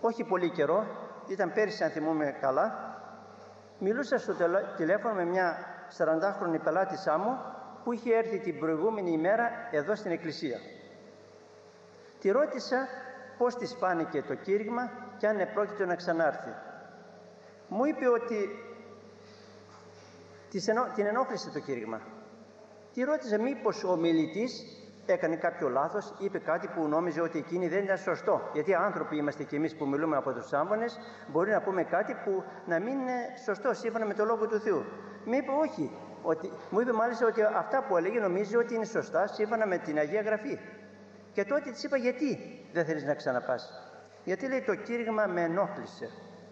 όχι πολύ καιρό, ήταν πέρυσι αν θυμούμαι καλά, μιλούσα στο τηλέφωνο με μια 40χρονη πελάτησά μου που είχε έρθει την προηγούμενη ημέρα εδώ στην εκκλησία. Τη ρώτησα πώς της φάνηκε το κήρυγμα και αν επρόκειτο να ξανάρθει. Μου είπε ότι την ενόχλησε το κήρυγμα. Τη ρώτησα μήπως ο ομιλητής έκανε κάποιο λάθος, είπε κάτι που νόμιζε ότι εκείνη δεν ήταν σωστό. Γιατί άνθρωποι είμαστε και εμείς που μιλούμε από τους άμβονες, μπορεί να πούμε κάτι που να μην είναι σωστό σύμφωνα με το Λόγο του Θεού. Μου είπε όχι. Μου είπε μάλιστα ότι αυτά που έλεγε νομίζει ότι είναι σωστά σύμφωνα με την Αγία Γραφή. Και τότε της είπα γιατί δεν θέλεις να ξαναπάς. Γιατί λέει το κήρυγμα με ενόχλησε.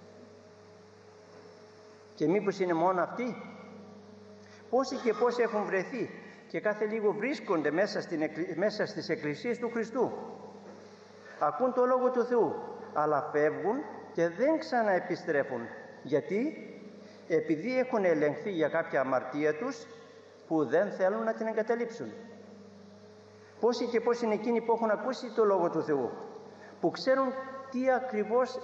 Και μήπως είναι μόνο αυτοί? Πόσοι και πόσοι έχουν βρεθεί και κάθε λίγο βρίσκονται μέσα στις εκκλησίες του Χριστού. Ακούν το Λόγο του Θεού, αλλά φεύγουν και δεν ξαναεπιστρέφουν. Γιατί? Επειδή έχουν ελεγχθεί για κάποια αμαρτία τους που δεν θέλουν να την εγκαταλείψουν. Πόσοι και πόσοι είναι εκείνοι που έχουν ακούσει το Λόγο του Θεού, που ξέρουν τι ακριβώς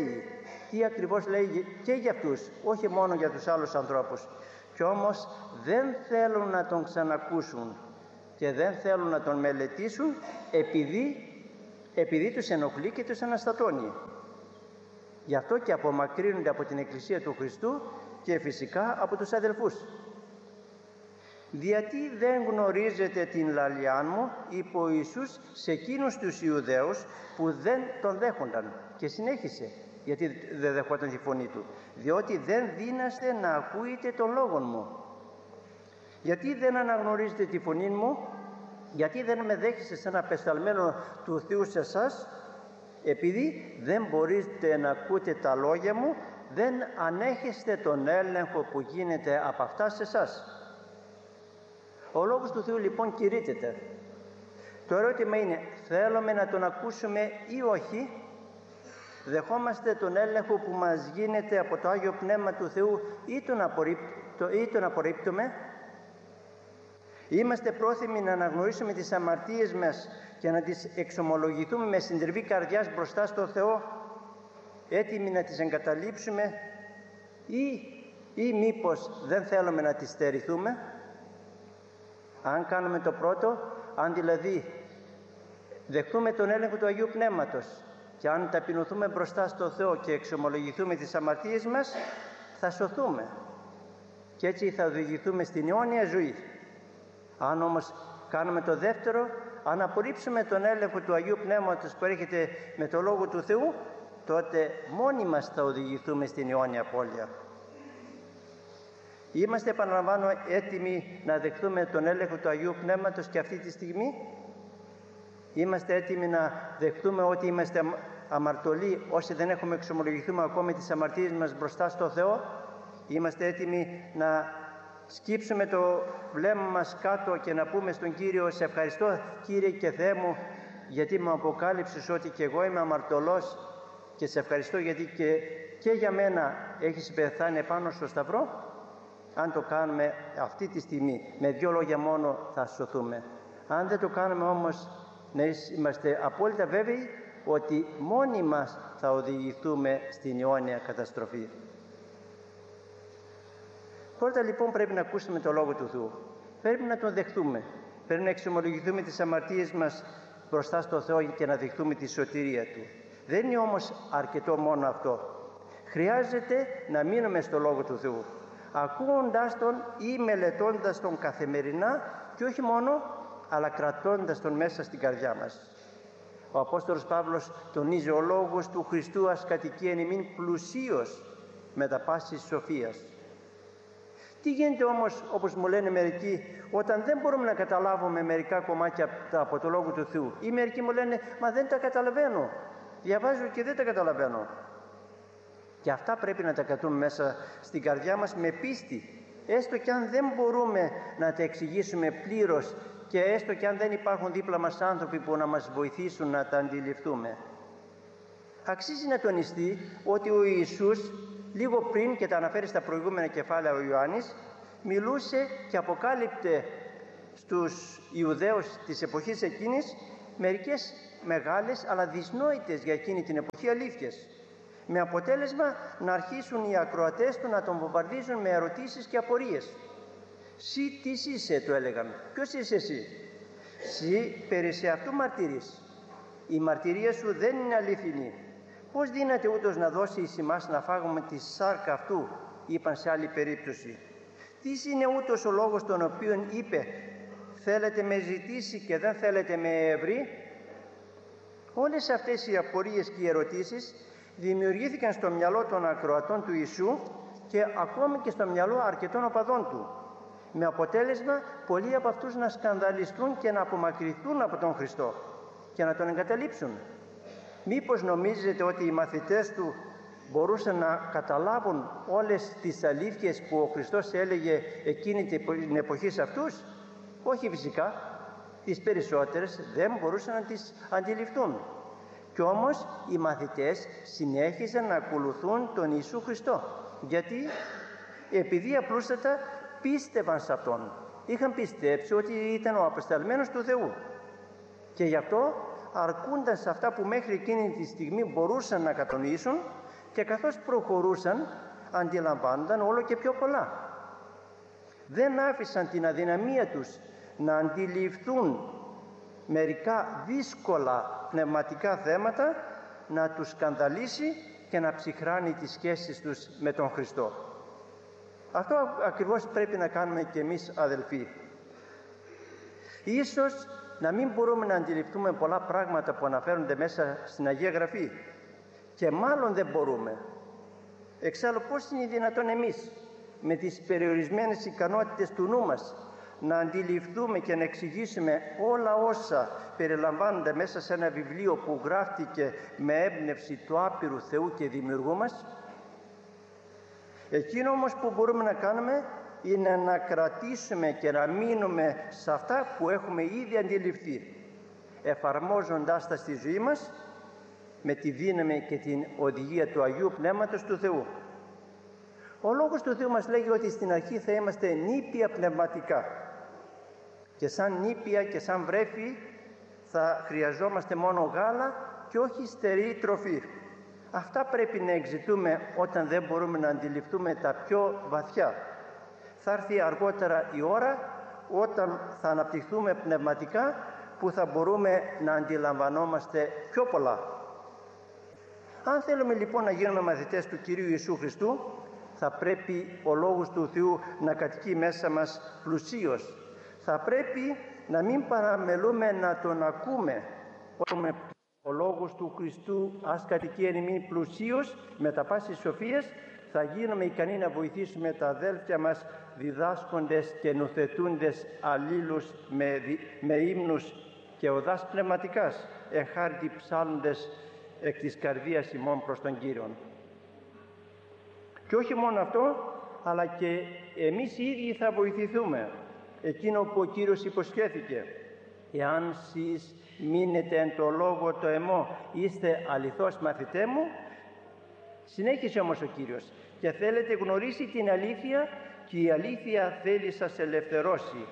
λέει και για αυτούς, όχι μόνο για τους άλλους ανθρώπους, και όμως δεν θέλουν να τον ξανακούσουν και δεν θέλουν να τον μελετήσουν επειδή τους ενοχλεί και τους αναστατώνει. Γι' αυτό και απομακρύνονται από την Εκκλησία του Χριστού και φυσικά από τους αδελφούς. «Γιατί δεν γνωρίζετε την λαλιάν μου», είπε ο Ιησούς σε εκείνους τους Ιουδαίους που δεν τον δέχονταν. Και συνέχισε, γιατί δεν δεχόταν τη φωνή του. «Διότι δεν δύναστε να ακούετε τον λόγον μου». Γιατί δεν αναγνωρίζετε τη φωνή μου? Γιατί δεν με δέχεστε σαν απεσταλμένο του Θεού σε εσάς? Επειδή δεν μπορείτε να ακούτε τα λόγια μου, δεν ανέχεστε τον έλεγχο που γίνεται από αυτά σε εσάς. Ο Λόγος του Θεού λοιπόν κηρύττεται. Το ερώτημα είναι, θέλουμε να τον ακούσουμε ή όχι? Δεχόμαστε τον έλεγχο που μας γίνεται από το Άγιο Πνεύμα του Θεού ή τον απορρίπτουμε? Είμαστε πρόθυμοι να αναγνωρίσουμε τις αμαρτίες μας και να τις εξομολογηθούμε με συντριβή καρδιάς μπροστά στο Θεό, έτοιμοι να τις εγκαταλείψουμε, ή μήπως δεν θέλουμε να τις στερηθούμε? Αν κάνουμε το πρώτο, αν δηλαδή δεχτούμε τον έλεγχο του Αγίου Πνεύματος και αν ταπεινωθούμε μπροστά στο Θεό και εξομολογηθούμε τις αμαρτίες μας, θα σωθούμε και έτσι θα οδηγηθούμε στην αιώνια ζωή. Αν όμως κάνουμε το δεύτερο, αν απορρίψουμε τον έλεγχο του Αγίου Πνεύματος που έρχεται με το Λόγο του Θεού, τότε μόνοι μας θα οδηγηθούμε στην αιώνια απώλεια. Είμαστε, επαναλαμβάνω, έτοιμοι να δεχτούμε τον έλεγχο του Αγίου Πνεύματος και αυτή τη στιγμή? Είμαστε έτοιμοι να δεχτούμε ότι είμαστε αμαρτωλοί όσοι δεν έχουμε εξομολογηθούμε ακόμη τις αμαρτίες μας μπροστά στο Θεό? Είμαστε έτοιμοι να σκύψουμε το βλέμμα μας κάτω και να πούμε στον Κύριο, σε ευχαριστώ Κύριε και Θεέ μου, γιατί μου αποκάλυψες ότι και εγώ είμαι αμαρτωλός και σε ευχαριστώ γιατί και για μένα έχεις πεθάνει επάνω στο Σταυρό? Αν το κάνουμε αυτή τη στιγμή, με δύο λόγια μόνο θα σωθούμε. Αν δεν το κάνουμε όμως, να είμαστε απόλυτα βέβαιοι ότι μόνοι μας θα οδηγηθούμε στην αιώνια καταστροφή. Πρώτα λοιπόν πρέπει να ακούσουμε το Λόγο του Θεού. Πρέπει να τον δεχτούμε. Πρέπει να εξομολογηθούμε τις αμαρτίες μας μπροστά στο Θεό και να δεχτούμε τη σωτηρία Του. Δεν είναι όμως αρκετό μόνο αυτό. Χρειάζεται να μείνουμε στο Λόγο του Θεού, ακούγοντας Τον ή μελετώντας Τον καθημερινά και όχι μόνο, αλλά κρατώντας Τον μέσα στην καρδιά μας. Ο Απόστολος Παύλος τονίζει, ο Λόγος του Χριστού ας κατοικεί εν ημίν πλουσίως με τα πάσης σοφίας. Τι γίνεται όμως, όπως μου λένε μερικοί, όταν δεν μπορούμε να καταλάβουμε μερικά κομμάτια από το Λόγο του Θεού, ή μερικοί μου λένε, μα δεν τα καταλαβαίνω, διαβάζω και δεν τα καταλαβαίνω. Και αυτά πρέπει να τα κρατούμε μέσα στην καρδιά μας με πίστη, έστω και αν δεν μπορούμε να τα εξηγήσουμε πλήρως και έστω και αν δεν υπάρχουν δίπλα μας άνθρωποι που να μας βοηθήσουν να τα αντιληφθούμε. Αξίζει να τονιστεί ότι ο Ιησούς, λίγο πριν, και τα αναφέρει στα προηγούμενα κεφάλαια ο Ιωάννης, μιλούσε και αποκάλυπτε στους Ιουδαίους της εποχής εκείνης μερικές μεγάλες αλλά δυσνόητες για εκείνη την εποχή αλήθειες. με αποτέλεσμα να αρχίσουν οι ακροατές του να τον βομβαρδίζουν με ερωτήσεις και απορίες. «Συ τι είσαι», του έλεγαν. «Ποιος είσαι εσύ?» «Συ περί σε αυτού μαρτύρεις. Η μαρτυρία σου δεν είναι αληθινή. Πώς δύναται ούτως να δώσει εις εμάς να φάγουμε τη σάρκα αυτού?» είπαν σε άλλη περίπτωση. «Τι είναι ούτως ο λόγος τον οποίον είπε, θέλετε με ζητήσει και δεν θέλετε με ευρύ?» Όλες αυτές οι απορίες και οι ερωτήσεις δημιουργήθηκαν στο μυαλό των ακροατών του Ιησού και ακόμη και στο μυαλό αρκετών οπαδών του, με αποτέλεσμα πολλοί από αυτούς να σκανδαλιστούν και να απομακρυνθούν από τον Χριστό και να τον εγκαταλείψουν. Μήπως νομίζετε ότι οι μαθητές του μπορούσαν να καταλάβουν όλες τις αλήθειες που ο Χριστός έλεγε εκείνη την εποχή σε αυτούς? Όχι φυσικά. Τις περισσότερες δεν μπορούσαν να τις αντιληφθούν. Κι όμως οι μαθητές συνέχιζαν να ακολουθούν τον Ιησού Χριστό. Γιατί? Επειδή απλούστατα πίστευαν σε Αυτόν. Είχαν πιστέψει ότι ήταν ο απεσταλμένος του Θεού. Και γι' αυτό αρκούνταν σε αυτά που μέχρι εκείνη τη στιγμή μπορούσαν να κατανοήσουν, και καθώς προχωρούσαν αντιλαμβάνονταν όλο και πιο πολλά. Δεν άφησαν την αδυναμία τους να αντιληφθούν μερικά δύσκολα πνευματικά θέματα να τους σκανδαλίσει και να ψυχράνει τις σχέσεις τους με τον Χριστό. Αυτό ακριβώς πρέπει να κάνουμε και εμείς, αδελφοί. Ίσως να μην μπορούμε να αντιληφθούμε πολλά πράγματα που αναφέρονται μέσα στην Αγία Γραφή, και μάλλον δεν μπορούμε. Εξάλλου πώς είναι δυνατόν εμείς με τις περιορισμένες ικανότητες του νου μας να αντιληφθούμε και να εξηγήσουμε όλα όσα περιλαμβάνονται μέσα σε ένα βιβλίο που γράφτηκε με έμπνευση του άπειρου Θεού και Δημιουργού μας? Εκείνο όμως που μπορούμε να κάνουμε είναι να κρατήσουμε και να μείνουμε σε αυτά που έχουμε ήδη αντιληφθεί, εφαρμόζοντάς τα στη ζωή μας με τη δύναμη και την οδηγία του Αγίου Πνεύματος του Θεού. Ο Λόγος του Θεού μας λέγει ότι στην αρχή θα είμαστε νήπια πνευματικά, και σαν νήπια και σαν βρέφη θα χρειαζόμαστε μόνο γάλα και όχι στερεή τροφή. Αυτά πρέπει να εξητούμε όταν δεν μπορούμε να αντιληφθούμε τα πιο βαθιά. Θα έρθει αργότερα η ώρα όταν θα αναπτυχθούμε πνευματικά, που θα μπορούμε να αντιλαμβανόμαστε πιο πολλά. Αν θέλουμε λοιπόν να γίνουμε μαθητές του Κυρίου Ιησού Χριστού, θα πρέπει ο Λόγος του Θεού να κατοικεί μέσα μας πλουσίως. Θα πρέπει να μην παραμελούμε να τον ακούμε. Ο Λόγος του Χριστού ας κατοικεί εν ημίν πλουσίως με τα πάσης σοφίας, θα γίνουμε ικανοί να βοηθήσουμε τα αδέλφια μας, διδάσκοντες και νουθετούντες αλλήλους με ύμνους και οδάς πνευματικάς, εχάρτη ψάλλοντες εκ της καρδίας ημών προς τον Κύριον. Και όχι μόνο αυτό, αλλά και εμείς οι ίδιοι θα βοηθηθούμε. Εκείνο που ο Κύριος υποσχέθηκε: «Εάν σεις μείνετε εν το λόγο το εμό, είστε αληθώς μαθητέ μου». Συνέχισε όμως ο Κύριος: «Και θέλετε γνωρίσει την αλήθεια, και η αλήθεια θέλει σας ελευθερώσει».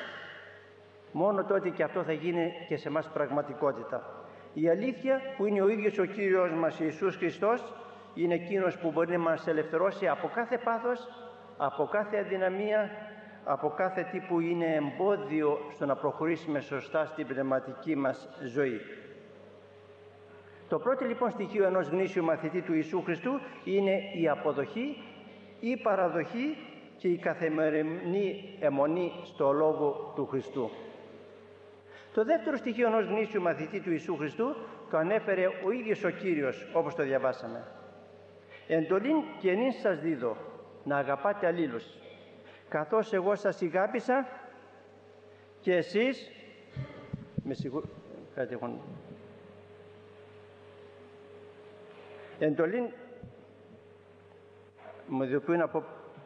Μόνο τότε και αυτό θα γίνει και σε μας πραγματικότητα. Η αλήθεια, που είναι ο ίδιος ο Κύριος μας Ιησούς Χριστός, είναι εκείνος που μπορεί να μας ελευθερώσει από κάθε πάθος, από κάθε αδυναμία, από κάθε τι που είναι εμπόδιο στο να προχωρήσουμε σωστά στην πνευματική μας ζωή. Το πρώτο λοιπόν στοιχείο ενός γνήσιου μαθητή του Ιησού Χριστού είναι η αποδοχή, η παραδοχή και η καθημερινή αιμονή στο Λόγο του Χριστού. Το δεύτερο στοιχείο ενός γνήσιου μαθητή του Ιησού Χριστού το ανέφερε ο ίδιος ο Κύριος, όπως το διαβάσαμε. «Εντολήν καινήν σας δίδω, να αγαπάτε αλλήλους, καθώς εγώ σας ηγάπησα και εσείς». Εντολήν, μου ειδοποιούν από...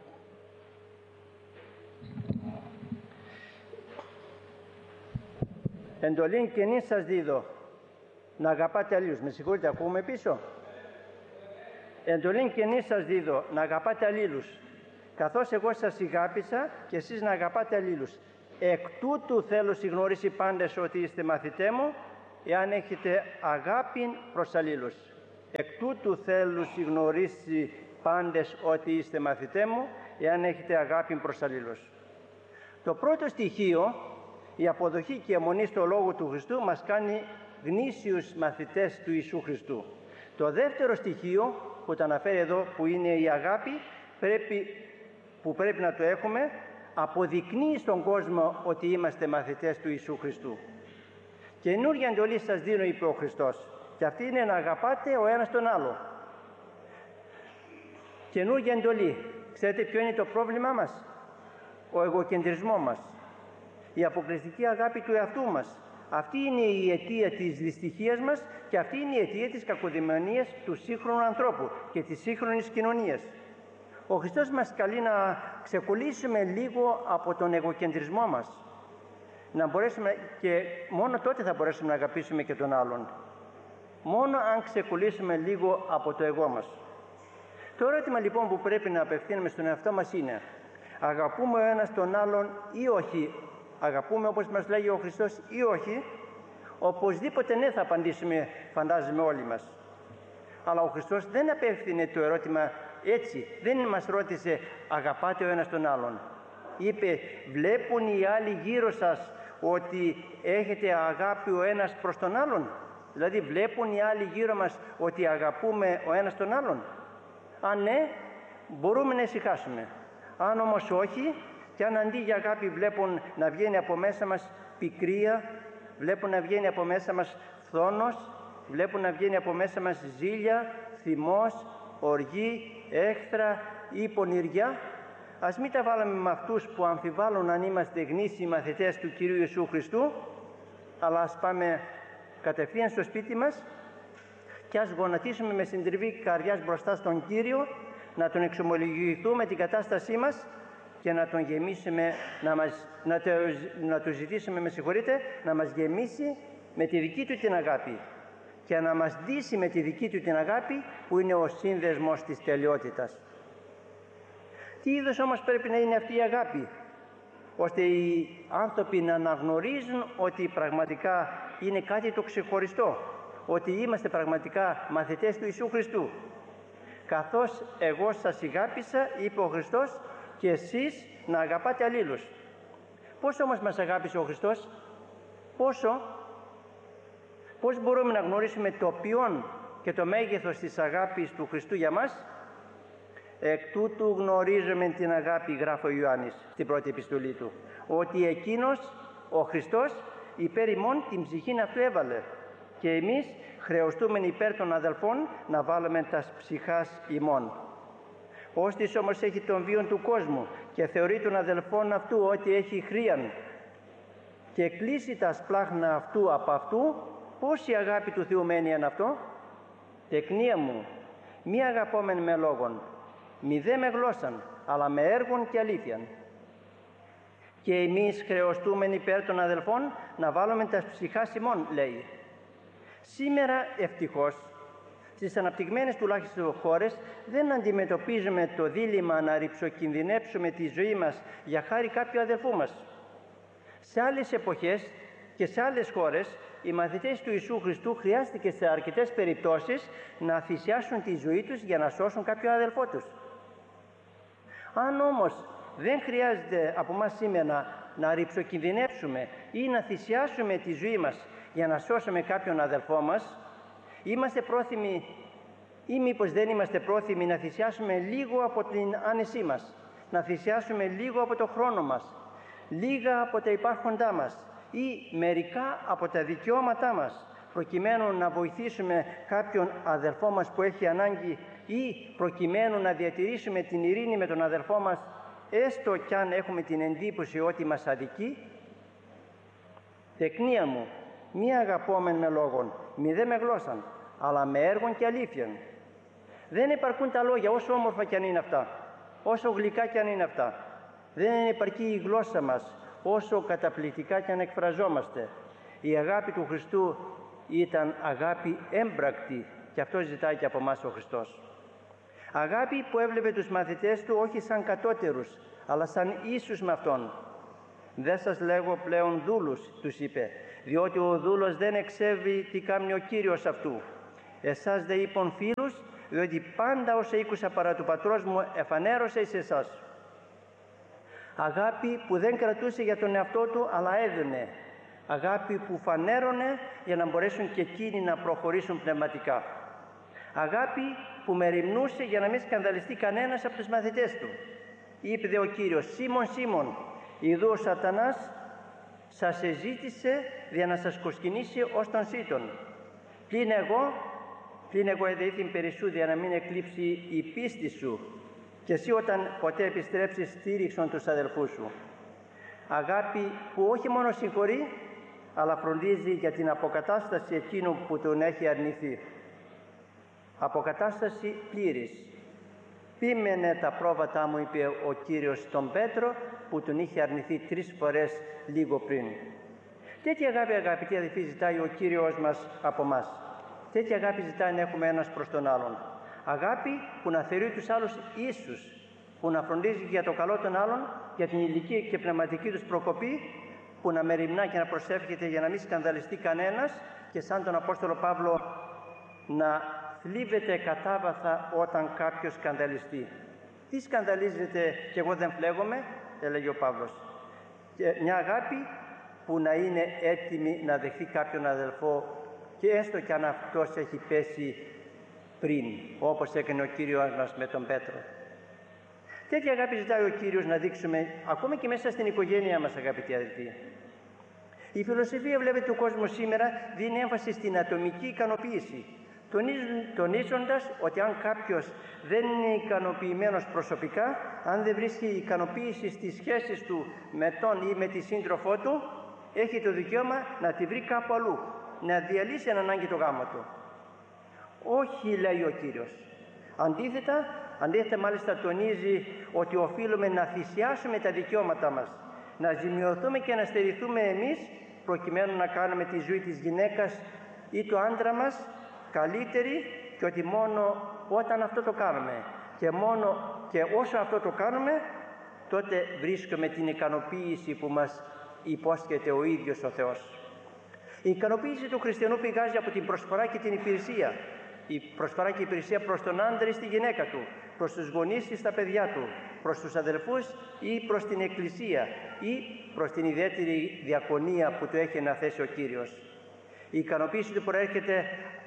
«Εντολήν καινήν σας δίδω, να αγαπάτε αλλήλους». Με συγχωρείτε, ακούμε πίσω. «Εντολήν καινήν σας δίδω, να αγαπάτε αλλήλους, καθώς εγώ σας ηγάπησα και εσείς να αγαπάτε αλλήλους. Εκ τούτου θέλω συγνωρίσει πάντες ότι είστε μαθητέ μου, εάν έχετε αγάπη προς αλλήλους». Εκ τούτου θέλω συγνωρίσει πάντες ότι είστε μαθητέ μου, εάν έχετε αγάπη προς αλλήλους. Το πρώτο στοιχείο, η αποδοχή και η αιμονή στο Λόγο του Χριστού, μας κάνει γνήσιους μαθητές του Ιησού Χριστού. Το δεύτερο στοιχείο που το αναφέρει εδώ, που είναι η αγάπη, που πρέπει να το έχουμε, αποδεικνύει στον κόσμο ότι είμαστε μαθητές του Ιησού Χριστού. Καινούργια εντολή σας δίνω, είπε ο Χριστός, και αυτή είναι να αγαπάτε ο ένας τον άλλο. Καινούργια εντολή. Ξέρετε ποιο είναι το πρόβλημά μας? Ο εγωκεντρισμός μας, η αποκλειστική αγάπη του εαυτού μας. Αυτή είναι η αιτία της δυστυχίας μας και αυτή είναι η αιτία της κακοδαιμονίας του σύγχρονου ανθρώπου και της σύγχρονης κοινωνίας. Ο Χριστός μας καλεί να ξεκολλήσουμε λίγο από τον εγωκεντρισμό μας, να μπορέσουμε, και μόνο τότε θα μπορέσουμε να αγαπήσουμε και τον άλλον. Μόνο αν ξεκολλήσουμε λίγο από το εγώ μας. Το ερώτημα λοιπόν που πρέπει να απευθύνουμε στον εαυτό μας είναι: αγαπούμε ο ένας τον άλλον ή όχι? Αγαπούμε όπως μας λέγει ο Χριστός ή όχι? Οπωσδήποτε ναι, θα απαντήσουμε, φαντάζομαι, όλοι μας. Αλλά ο Χριστός δεν απέφθινε το ερώτημα έτσι. Δεν μας ρώτησε αγαπάτε ο ένας τον άλλον. Είπε, βλέπουν οι άλλοι γύρω σας ότι έχετε αγάπη ο ένας προς τον άλλον? Δηλαδή βλέπουν οι άλλοι γύρω μας ότι αγαπούμε ο ένας τον άλλον? Αν ναι, μπορούμε να ησυχάσουμε. Αν όμως όχι, και αν αντί για αγάπη βλέπουν να βγαίνει από μέσα μας πικρία, βλέπουν να βγαίνει από μέσα μας φθόνος, βλέπουν να βγαίνει από μέσα μας ζήλια, θυμός, οργή, έχθρα ή πονηριά, ας μην τα βάλαμε με αυτούς που αμφιβάλλουν αν είμαστε γνήσιοι μαθητές του Κυρίου Ιησού Χριστού, αλλά ας πάμε κατευθείαν στο σπίτι μας και ας γονατίσουμε με συντριβή καρδιάς μπροστά στον Κύριο, να τον εξομολογηθούμε την κατάστασή μας και να τον γεμίσουμε, να του ζητήσουμε, να μας γεμίσει με τη δική του την αγάπη και να μας ντύσει με τη δική του την αγάπη, που είναι ο σύνδεσμος της τελειότητας. Τι είδος όμως πρέπει να είναι αυτή η αγάπη, ώστε οι άνθρωποι να αναγνωρίζουν ότι πραγματικά είναι κάτι το ξεχωριστό, ότι είμαστε πραγματικά μαθητές του Ιησού Χριστού? Καθώς εγώ σας αγάπησα, είπε ο Χριστός, και εσείς να αγαπάτε αλλήλους. Πώς όμως μας αγάπησε ο Χριστός? Πώς μπορούμε να γνωρίσουμε το ποιόν και το μέγεθος της αγάπης του Χριστού για μας? Εκ τούτου γνωρίζουμε την αγάπη, γράφει ο Ιωάννης στην πρώτη επιστολή του, ότι εκείνος ο Χριστός υπέρ ημών την ψυχήν αυτού έβαλε, και εμείς χρεωστούμεν υπέρ των αδελφών να βάλουμε τας ψυχάς ημών. Όστις όμως έχει τον βίον του κόσμου και θεωρεί τον αδελφόν αυτού ότι έχει χρίαν και κλείσει τα σπλάχνα αυτού από αυτού, πώς η αγάπη του Θεού μένει εν αυτό? Τεκνία μου, μη αγαπόμεν με λόγων, μη δε με γλώσσαν, αλλά με έργων και αλήθειαν. Και εμείς χρεωστούμεν υπέρ των αδελφών να βάλουμε τα ψυχάς ημών, λέει. Σήμερα ευτυχώς στις αναπτυγμένες τουλάχιστον χώρες δεν αντιμετωπίζουμε το δίλημμα να ρηψοκινδυνεύσουμε τη ζωή μας για χάρη κάποιου αδελφού μας. Σε άλλες εποχές και σε άλλες χώρες οι μαθητές του Ιησού Χριστού χρειάστηκε σε αρκετές περιπτώσεις να θυσιάσουν τη ζωή τους για να σώσουν κάποιο αδελφό τους. Αν όμως δεν χρειάζεται από μας σήμερα να ρηψοκινδυνεύσουμε ή να θυσιάσουμε τη ζωή μας για να σώσουμε κάποιον αδελφό μας, είμαστε πρόθυμοι ή μήπως δεν είμαστε πρόθυμοι να θυσιάσουμε λίγο από την άνεσή μας, να θυσιάσουμε λίγο από το χρόνο μας, λίγα από τα υπάρχοντά μας ή μερικά από τα δικαιώματά μας, προκειμένου να βοηθήσουμε κάποιον αδελφό μας που έχει ανάγκη ή προκειμένου να διατηρήσουμε την ειρήνη με τον αδελφό μας, έστω κι αν έχουμε την εντύπωση ότι μας αδικεί? Τεκνία μου, μη αγαπόμεν με λόγων, μη δε με γλώσσαν, αλλά με έργων και αλήθειαν. Δεν επαρκούν τα λόγια, όσο όμορφα κι αν είναι αυτά, όσο γλυκά κι αν είναι αυτά. Δεν επαρκεί η γλώσσα μας, όσο καταπληκτικά κι αν εκφραζόμαστε. Η αγάπη του Χριστού ήταν αγάπη έμπρακτη, και αυτό ζητάει και από εμάς ο Χριστός. Αγάπη που έβλεπε τους μαθητές του όχι σαν κατώτερους, αλλά σαν ίσους με Αυτόν. «Δεν σας λέγω πλέον δούλους», τους είπε, «διότι ο δούλος δεν εξεύει τι κάνει ο Κύριος αυτού. Εσάς δε είπων φίλους, διότι πάντα όσα ήκουσα παρά του πατρός μου εφανέρωσα εις εσάς. Αγάπη που δεν κρατούσε για τον εαυτό του, αλλά έδωνε. Αγάπη που φανέρωνε για να μπορέσουν και εκείνοι να προχωρήσουν πνευματικά. Αγάπη που μεριμνούσε για να μην σκανδαλιστεί κανένας από τους μαθητές του. Είπε δε ο Κύριος: Σίμων, Σίμων, ιδού ο Σατανάς σας εζήτησε για να σας κοσκινήσει ως τον σύτων. Πλην εγώ εδεήθην περισσού για να μην εκλείψει η πίστη σου, και εσύ όταν ποτέ επιστρέψεις στήριξον τους αδελφούς σου. Αγάπη που όχι μόνο συγχωρεί, αλλά φροντίζει για την αποκατάσταση εκείνου που τον έχει αρνηθεί. Αποκατάσταση πλήρης. «Πίμενε τα πρόβατά μου», είπε ο Κύριος στον Πέτρο, που τον είχε αρνηθεί 3 φορές λίγο πριν. Τέτοια αγάπη, αγαπητοί αδελφοί, ζητάει ο Κύριος μας από μας. Τέτοια αγάπη ζητάει να έχουμε ένας προς τον άλλον. Αγάπη που να θεωρεί τους άλλους ίσους, που να φροντίζει για το καλό των άλλων, για την ηλική και πνευματική τους προκοπή, που να μεριμνά και να προσεύχεται για να μην σκανδαλιστεί κανένας, και σαν τον Απόστολο Παύλο να θλίβεται κατάβαθα όταν κάποιος σκανδαλιστεί. Τι σκανδαλίζεται και εγώ δεν φλέγομαι, έλεγε ο Παύλος. Και μια αγάπη που να είναι έτοιμη να δεχθεί κάποιον αδελφό, και έστω κι αν αυτός έχει πέσει πριν, όπως έκανε ο Κύριος μας με τον Πέτρο. Τέτοια αγάπη ζητάει ο Κύριος να δείξουμε ακόμα και μέσα στην οικογένειά μας, αγαπητοί αδελφοί. Η φιλοσοφία, βλέπετε, του κόσμου σήμερα δίνει έμφαση στην ατομική ικανοποίηση, τονίζοντας ότι αν κάποιος δεν είναι ικανοποιημένος προσωπικά, αν δεν βρίσκει ικανοποίηση στις σχέσεις του με τον ή με τη σύντροφό του, έχει το δικαίωμα να τη βρει κάπου αλλού, να διαλύσει εν ανάγκη το γάμο του. Όχι, λέει ο Κύριος. Αντίθετα μάλιστα τονίζει ότι οφείλουμε να θυσιάσουμε τα δικαιώματά μας, να ζημιωθούμε και να στερηθούμε εμείς, προκειμένου να κάνουμε τη ζωή της γυναίκας ή του άντρα μας καλύτερη, και ότι μόνο όταν αυτό το κάνουμε και όσο αυτό το κάνουμε, τότε βρίσκουμε την ικανοποίηση που μας υπόσχεται ο ίδιος ο Θεός. Η ικανοποίηση του χριστιανού πηγάζει από την προσφορά και την υπηρεσία. Η προσφορά και η υπηρεσία προς τον άντρα ή στη γυναίκα του, προς τους γονείς ή στα παιδιά του, προς τους αδελφούς ή προς την Εκκλησία ή προς την ιδιαίτερη διακονία που του έχει αναθέσει ο Κύριος. Η ικανοποίηση του προέρχεται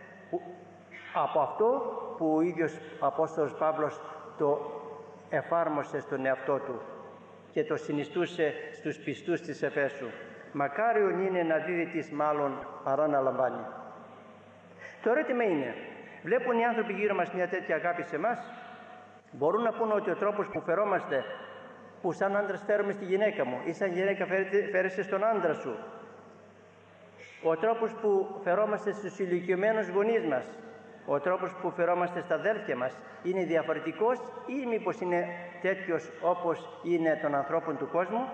από αυτό που ο ίδιος ο Απόστολος Παύλος το εφάρμοσε στον εαυτό του και το συνιστούσε στους πιστούς της Εφέσου. Μακάριον είναι να δίδει της μάλλον παρά να λαμβάνει. Το ερώτημα είναι, βλέπουν οι άνθρωποι γύρω μας μια τέτοια αγάπη σε εμάς? Μπορούν να πούνε ότι ο τρόπος που φερόμαστε, που σαν άντρας φέρομαι στη γυναίκα μου ή σαν γυναίκα φέρεσαι στον άντρα σου, ο τρόπος που φερόμαστε στους ηλικιωμένους γονείς μας, ο τρόπος που φερόμαστε στα αδέλφια μας, είναι διαφορετικός ή μήπως είναι τέτοιος όπως είναι των ανθρώπων του κόσμου?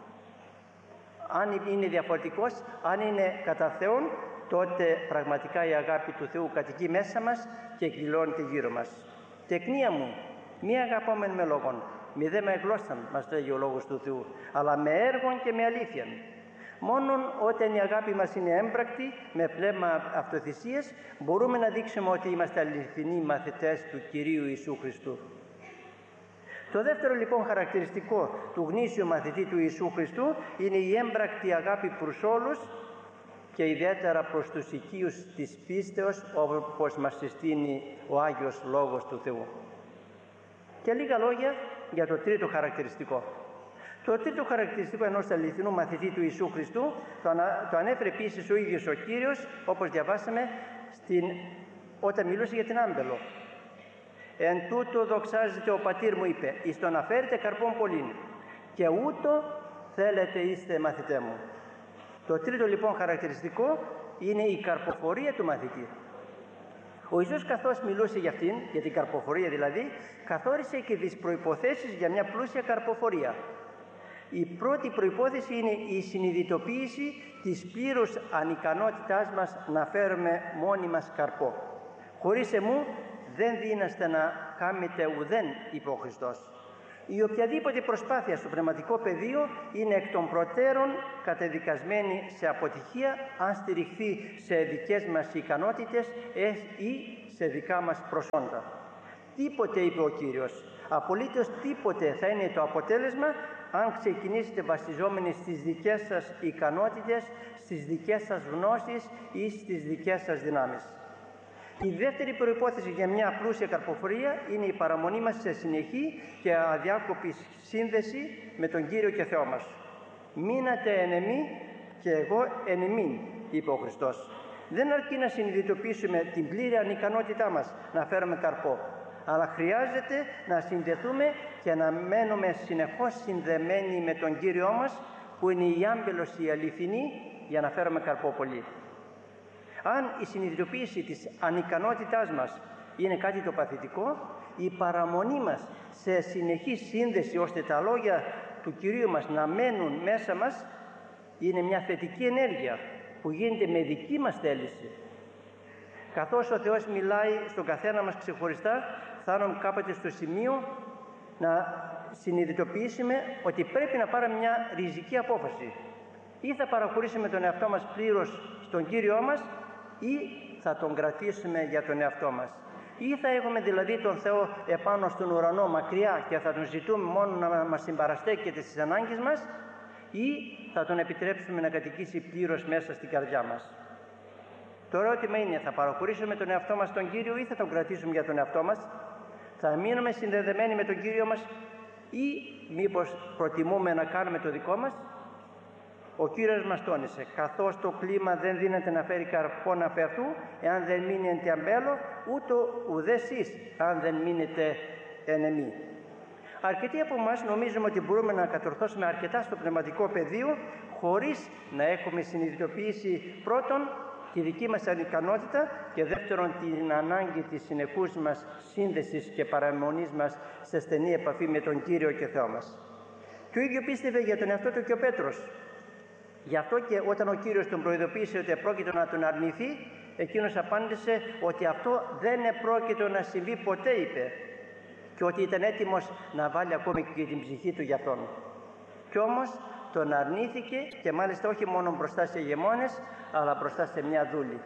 Αν είναι διαφορετικός, αν είναι κατά Θεόν, τότε πραγματικά η αγάπη του Θεού κατοικεί μέσα μας και εκδηλώνεται γύρω μας. Τεκνία μου, μη αγαπώμεν με λόγων, μη δε με γλώσσαν, μας λέγει ο Λόγος του Θεού, αλλά με έργων και με αλήθειαν. Μόνον όταν η αγάπη μας είναι έμπρακτη, με πνεύμα αυτοθυσίας, μπορούμε να δείξουμε ότι είμαστε αληθινοί μαθητές του Κυρίου Ιησού Χριστού. Το δεύτερο λοιπόν χαρακτηριστικό του γνήσιου μαθητή του Ιησού Χριστού είναι η έμπρακτη αγάπη προς όλους και ιδιαίτερα προς τους οικείους της πίστεως, όπως μας συστήνει ο Άγιος Λόγος του Θεού. Και λίγα λόγια για το τρίτο χαρακτηριστικό. Το τρίτο χαρακτηριστικό ενός αληθινού μαθητή του Ιησού Χριστού το ανέφερε επίσης ο ίδιος ο Κύριος, όπως διαβάσαμε όταν μιλούσε για την άμπελο. «Εν τούτο δοξάζεται ο πατήρ μου», είπε, «εις το να φέρετε καρπόν πολλήν, και ούτω θέλετε είστε μαθητέ μου». Το τρίτο λοιπόν χαρακτηριστικό είναι η καρποφορία του μαθητή. Ο Ιησούς, καθώς μιλούσε για αυτήν, για την καρποφορία δηλαδή, καθόρισε και τις προϋποθέσεις για μια πλούσια καρποφορία. Η πρώτη προϋπόθεση είναι η συνειδητοποίηση της πλήρους ανικανότητάς μας να φέρουμε μόνοι μας καρπό. «Χωρίς εμού δεν δύναστε να κάμετε ουδέν», είπε ο Χριστός. Η οποιαδήποτε προσπάθεια στο πνευματικό πεδίο είναι εκ των προτέρων κατεδικασμένη σε αποτυχία αν στηριχθεί σε δικές μας ικανότητες ή σε δικά μας προσόντα. Τίποτε, είπε ο Κύριος, απολύτως τίποτε θα είναι το αποτέλεσμα αν ξεκινήσετε βασιζόμενοι στις δικές σας ικανότητες, στις δικές σας γνώσεις ή στις δικές σας δυνάμεις. Η δεύτερη προϋπόθεση για μια πλούσια καρποφορία είναι η παραμονή μας σε συνεχή και αδιάκοπη σύνδεση με τον Κύριο και Θεό μας. «Μείνατε εν εμεί και εγώ εν εμήν», είπε ο Χριστός. Δεν αρκεί να συνειδητοποιήσουμε την πλήρη ανικανότητά μας να φέρουμε καρπό, αλλά χρειάζεται να συνδεθούμε και να μένουμε συνεχώς συνδεμένοι με τον Κύριό μας, που είναι η άμπελος η αληθινή, για να φέρουμε καρπό πολύ. Αν η συνειδητοποίηση της ανικανότητάς μας είναι κάτι το παθητικό, η παραμονή μας σε συνεχή σύνδεση ώστε τα λόγια του Κυρίου μας να μένουν μέσα μας είναι μια θετική ενέργεια που γίνεται με δική μας θέληση. Καθώς ο Θεός μιλάει στον καθένα μας ξεχωριστά, φτάνουμε κάποτε στο σημείο να συνειδητοποιήσουμε ότι πρέπει να πάρουμε μια ριζική απόφαση. Ή θα παραχωρήσουμε τον εαυτό μας πλήρως στον Κύριό μας, ή θα τον κρατήσουμε για τον εαυτό μας. Ή θα έχουμε δηλαδή τον Θεό επάνω στον ουρανό μακριά και θα τον ζητούμε μόνο να μας συμπαραστέκεται στις ανάγκες μας, ή θα τον επιτρέψουμε να κατοικήσει πλήρως μέσα στην καρδιά μας. Το ερώτημα είναι, θα παραχωρήσουμε τον εαυτό μας στον Κύριο ή θα τον κρατήσουμε για τον εαυτό μας? Θα μείνουμε συνδεδεμένοι με τον Κύριο μας ή μήπως προτιμούμε να κάνουμε το δικό μας? Ο Κύριος μας τόνισε, καθώς το κλίμα δεν δύναται να φέρει καρπόν απ' αυτού, εάν δεν μείνει εν τε αμπέλο, ούτω ουδέ εσείς, αν δεν μείνετε εν εμεί. Αρκετοί από εμάς νομίζουμε ότι μπορούμε να κατορθώσουμε αρκετά στο πνευματικό πεδίο, χωρίς να έχουμε συνειδητοποιήσει πρώτον τη δική μας ανικανότητα και δεύτερον την ανάγκη της συνεχούς μας σύνδεσης και παραμονής μας σε στενή επαφή με τον Κύριο και Θεό μας. Το ίδιο πίστευε για τον εαυτό του και ο Πέτρος. Γι' αυτό και όταν ο Κύριος τον προειδοποίησε ότι επρόκειτο να τον αρνηθεί, εκείνος απάντησε ότι αυτό δεν επρόκειτο να συμβεί ποτέ, είπε, και ότι ήταν έτοιμος να βάλει ακόμη και την ψυχή του για αυτόν. Κι όμως τον αρνήθηκε, και μάλιστα όχι μόνο μπροστά σε ηγεμόνες, αλλά μπροστά σε μια δούλη.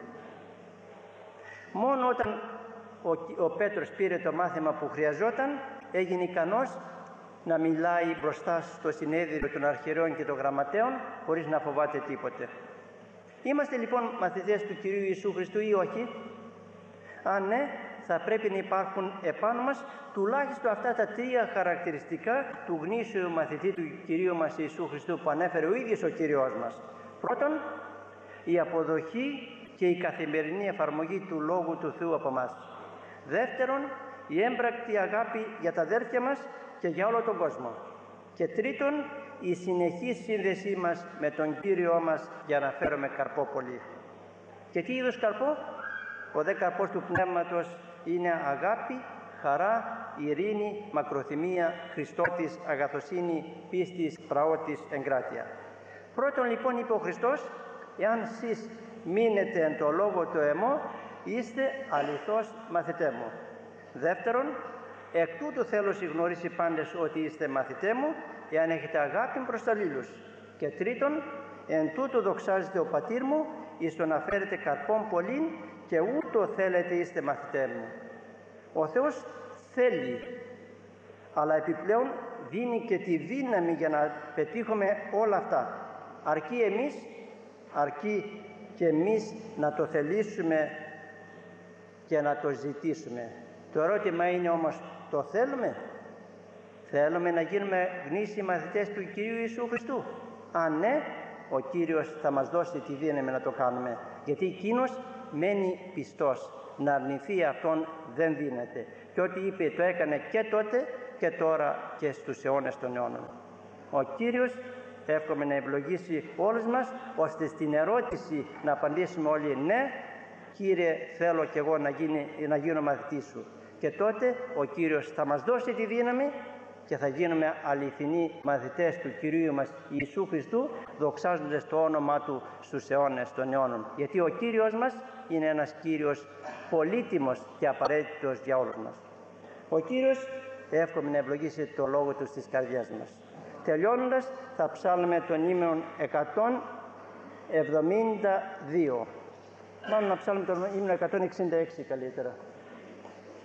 Μόνο όταν ο Πέτρος πήρε το μάθημα που χρειαζόταν, έγινε ικανός να μιλάει μπροστά στο συνέδριο των αρχιερέων και των γραμματέων χωρίς να φοβάται τίποτε. Είμαστε λοιπόν μαθητές του Κυρίου Ιησού Χριστού ή όχι? Αν ναι, θα πρέπει να υπάρχουν επάνω μας τουλάχιστον αυτά τα τρία χαρακτηριστικά του γνήσιου μαθητή του Κυρίου μας Ιησού Χριστού που ανέφερε ο ίδιος ο Κύριος μας. Πρώτον, η αποδοχή και η καθημερινή εφαρμογή του Λόγου του Θεού από μας. Δεύτερον, η έμπρακτη αγάπη για τα αδέρφια μας και για όλο τον κόσμο. Και τρίτον, η συνεχή σύνδεσή μας με τον Κύριό μας για να φέρουμε καρπό πολύ. Και τι είδους καρπό? Ο δε καρπός του Πνεύματος είναι αγάπη, χαρά, ειρήνη, μακροθυμία, Χριστότης, αγαθοσύνη, πίστης, πραότης, εγκράτεια. Πρώτον λοιπόν, είπε ο Χριστός, εάν σεις μείνετε εν το λόγο το εμό, είστε αληθώς μαθητέ μου. Δεύτερον, εκ τούτου θέλω συγνωρίσει πάντες ότι είστε μαθητέ μου, εάν έχετε αγάπη προς αλλήλους. Και τρίτον, εν τούτου δοξάζεται ο πατήρ μου, εις το να φέρετε καρπόν πολλήν, και ούτω θέλετε είστε μαθητέ μου. Ο Θεός θέλει, αλλά επιπλέον δίνει και τη δύναμη για να πετύχουμε όλα αυτά. Αρκεί και εμείς να το θελήσουμε και να το ζητήσουμε. Το ερώτημα είναι όμως, το θέλουμε? Θέλουμε να γίνουμε γνήσιοι μαθητές του Κυρίου Ιησού Χριστού? Αν ναι, ο Κύριος θα μας δώσει τη δύναμη να το κάνουμε, γιατί εκείνος μένει πιστός. Να αρνηθεί αυτόν δεν δύναται. Και ό,τι είπε το έκανε και τότε και τώρα και στους αιώνες των αιώνων. Ο Κύριος εύχομαι να ευλογήσει όλους μας, ώστε στην ερώτηση να απαντήσουμε όλοι ναι, Κύριε, θέλω κι εγώ να γίνω μαθητής σου. Και τότε ο Κύριος θα μας δώσει τη δύναμη και θα γίνουμε αληθινοί μαθητές του Κυρίου μας Ιησού Χριστού, δοξάζοντας το όνομά Του στους αιώνες των αιώνων. Γιατί ο Κύριος μας είναι ένας Κύριος πολύτιμος και απαραίτητος για όλους μας. Ο Κύριος εύχομαι να ευλογήσει το λόγο του στις καρδιάς μας. Τελειώνοντας, θα ψάλουμε τον ύμνο 172. Μάλλον να ψάλουμε τον ύμνο 166 καλύτερα.